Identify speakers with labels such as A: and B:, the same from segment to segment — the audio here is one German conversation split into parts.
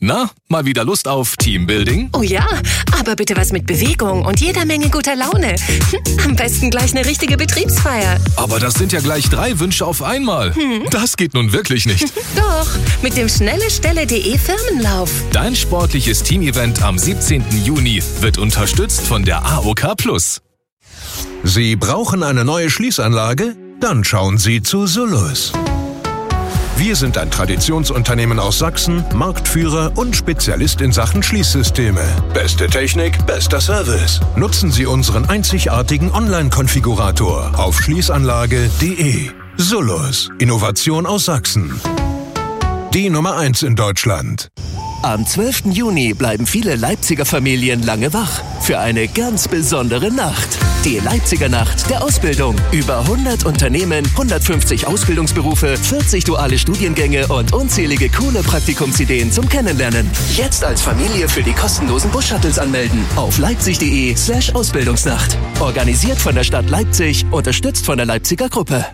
A: Na, mal wieder Lust auf Teambuilding?
B: Oh ja, aber bitte was mit Bewegung und jeder Menge guter Laune. Am besten gleich eine richtige Betriebsfeier.
A: Aber das sind ja gleich 3 Wünsche auf einmal. Das geht nun wirklich nicht.
B: Doch, mit dem schnellestelle.de Firmenlauf.
A: Dein sportliches Teamevent am 17. Juni wird unterstützt von der AOK+.
C: Sie brauchen eine neue Schließanlage? Dann schauen Sie zu Solus. Wir sind ein Traditionsunternehmen aus Sachsen, Marktführer und Spezialist in Sachen Schließsysteme. Beste Technik, bester Service. Nutzen Sie unseren einzigartigen Online-Konfigurator auf schließanlage.de. Solus, Innovation aus Sachsen. Die Nummer 1 in Deutschland.
D: Am 12. Juni bleiben viele Leipziger Familien lange wach für eine ganz besondere Nacht. Die Leipziger Nacht der Ausbildung. Über 100 Unternehmen, 150 Ausbildungsberufe, 40 duale Studiengänge und unzählige coole Praktikumsideen zum Kennenlernen. Jetzt als Familie für die kostenlosen Bus-Shuttles anmelden auf leipzig.de/Ausbildungsnacht. Organisiert von der Stadt Leipzig, unterstützt von der Leipziger Gruppe.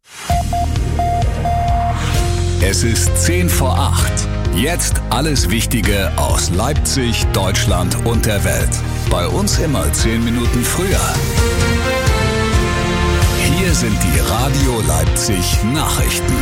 E: Es ist 10 vor 8. Jetzt alles Wichtige aus Leipzig, Deutschland und der Welt. Bei uns immer 10 Minuten früher. Hier sind die Radio Leipzig Nachrichten.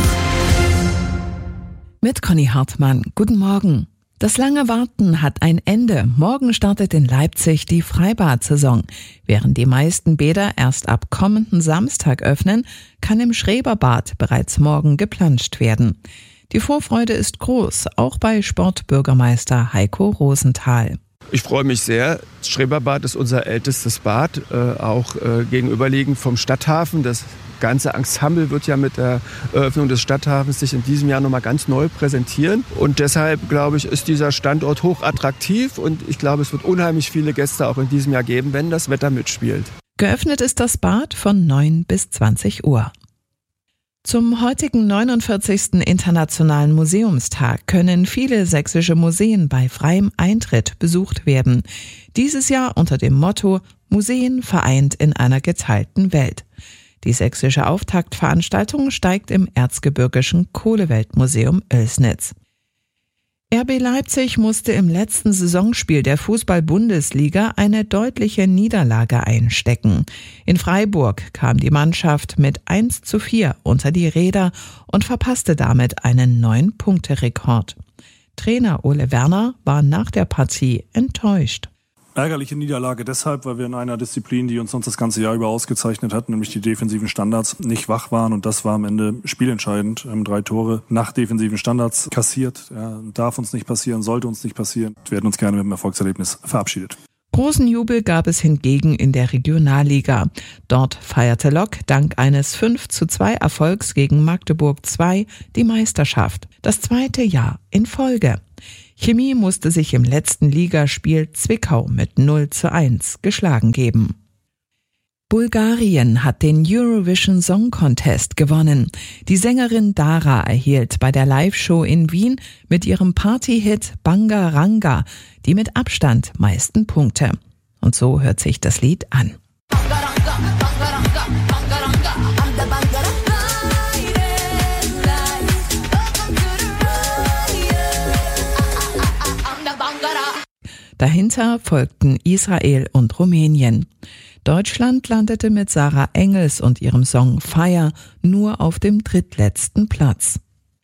F: Mit Conny Hartmann. Guten Morgen. Das lange Warten hat ein Ende. Morgen startet in Leipzig die Freibad-Saison. Während die meisten Bäder erst ab kommenden Samstag öffnen, kann im Schreberbad bereits morgen geplanscht werden. Die Vorfreude ist groß, auch bei Sportbürgermeister Heiko Rosenthal.
G: Ich freue mich sehr. Das Schreberbad ist unser ältestes Bad, auch gegenüberliegend vom Stadthafen. Das ganze Ensemble wird ja mit der Eröffnung des Stadthafens sich in diesem Jahr nochmal ganz neu präsentieren. Und deshalb, glaube ich, ist dieser Standort hochattraktiv und ich glaube, es wird unheimlich viele Gäste auch in diesem Jahr geben, wenn das Wetter mitspielt.
F: Geöffnet ist das Bad von 9 bis 20 Uhr. Zum heutigen 49. Internationalen Museumstag können viele sächsische Museen bei freiem Eintritt besucht werden. Dieses Jahr unter dem Motto Museen vereint in einer geteilten Welt. Die sächsische Auftaktveranstaltung steigt im Erzgebirgischen Kohleweltmuseum Oelsnitz. RB Leipzig musste im letzten Saisonspiel der Fußball-Bundesliga eine deutliche Niederlage einstecken. In Freiburg kam die Mannschaft mit 1:4 unter die Räder und verpasste damit einen 9-Punkte-Rekord. Trainer Ole Werner war nach der Partie enttäuscht.
H: Ärgerliche Niederlage deshalb, weil wir in einer Disziplin, die uns sonst das ganze Jahr über ausgezeichnet hat, nämlich die defensiven Standards, nicht wach waren. Und das war am Ende spielentscheidend. 3 Tore nach defensiven Standards kassiert. Ja, darf uns nicht passieren, sollte uns nicht passieren. Wir hätten uns gerne mit dem Erfolgserlebnis verabschiedet.
F: Großen Jubel gab es hingegen in der Regionalliga. Dort feierte Lok dank eines 5:2 Erfolgs gegen Magdeburg II die Meisterschaft. Das 2. Jahr in Folge. Chemie musste sich im letzten Ligaspiel Zwickau mit 0:1 geschlagen geben. Bulgarien hat den Eurovision Song Contest gewonnen. Die Sängerin Dara erhielt bei der Live-Show in Wien mit ihrem Party-Hit Banga Ranga die mit Abstand meisten Punkte. Und so hört sich das Lied an. Dahinter folgten Israel und Rumänien. Deutschland landete mit Sarah Engels und ihrem Song Fire nur auf dem drittletzten Platz.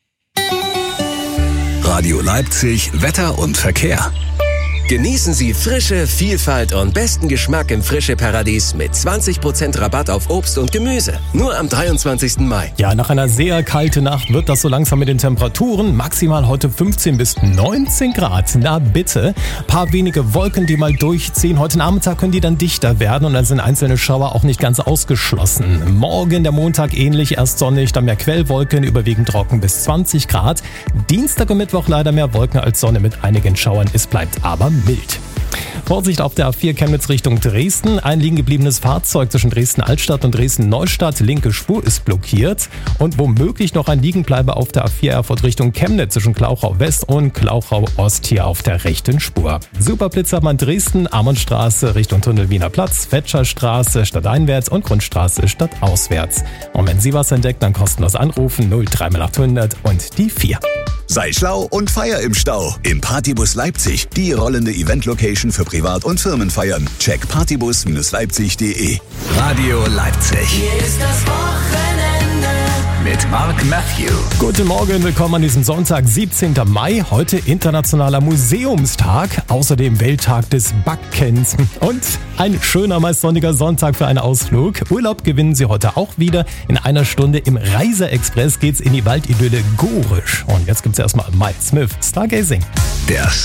E: Radio Leipzig, Wetter und Verkehr.
D: Genießen Sie Frische, Vielfalt und besten Geschmack im Frische-Paradies mit 20% Rabatt auf Obst und Gemüse. Nur am 23. Mai.
I: Ja, nach einer sehr kalten Nacht wird das so langsam mit den Temperaturen. Maximal heute 15 bis 19 Grad. Na bitte. Paar wenige Wolken, die mal durchziehen. Heute Nachmittag können die dann dichter werden und dann sind einzelne Schauer auch nicht ganz ausgeschlossen. Morgen, der Montag, ähnlich. Erst sonnig, dann mehr Quellwolken, überwiegend trocken bis 20 Grad. Dienstag und Mittwoch leider mehr Wolken als Sonne mit einigen Schauern. Es bleibt aber mild. Vorsicht auf der A4 Chemnitz Richtung Dresden. Ein liegen gebliebenes Fahrzeug zwischen Dresden-Altstadt und Dresden-Neustadt. Linke Spur ist blockiert. Und womöglich noch ein Liegenbleiber auf der A4 Erfurt Richtung Chemnitz zwischen Klauchau West und Klauchau Ost hier auf der rechten Spur. Superblitzermann Dresden, Amundstraße Richtung Tunnel Wiener Platz, Fetscherstraße stadteinwärts und Grundstraße stadtauswärts. Und wenn Sie was entdeckt, dann kostenlos anrufen 03800 und die 4.
E: Sei schlau und feier im Stau. Im Partybus Leipzig, die rollende Event-Location für Privat- und Firmenfeiern. Check partybus-leipzig.de. Radio Leipzig.
J: Hier ist das Wochenende
E: mit Mark Matthew.
I: Guten Morgen, willkommen an diesem Sonntag, 17. Mai. Heute Internationaler Museumstag, außerdem Welttag des Backens. Und ein schöner, meist sonniger Sonntag für einen Ausflug. Urlaub gewinnen Sie heute auch wieder. In einer Stunde im Reiseexpress geht's in die Waldidylle Gorisch. Und jetzt gibt's erstmal Mike Smith, Stargazing.
E: Der